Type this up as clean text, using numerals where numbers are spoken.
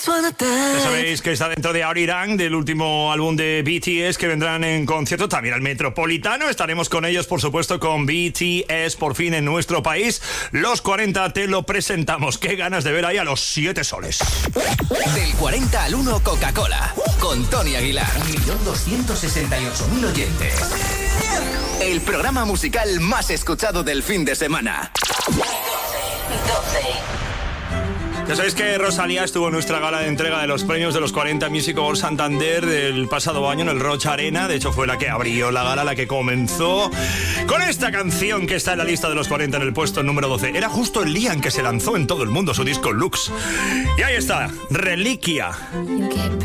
Ya sabéis que está dentro de Arirang, del último álbum de BTS, que vendrán en concierto también al Metropolitano. Estaremos con ellos, por supuesto, con BTS por fin en nuestro país. Los 40 te lo presentamos. Qué ganas de ver ahí a los 7 soles. Del 40 al 1 Coca-Cola, con Tony Aguilar. 1.268.000 oyentes. El programa musical más escuchado del fin de semana. 12. Ya sabéis que Rosalía estuvo en nuestra gala de entrega de los premios de los 40 Music Awards Santander del pasado año en el Rocha Arena. De hecho, fue la que abrió la gala, la que comenzó con esta canción que está en la lista de los 40 en el puesto número 12. Era justo el día en que se lanzó en todo el mundo su disco Lux. Y ahí está, Reliquia.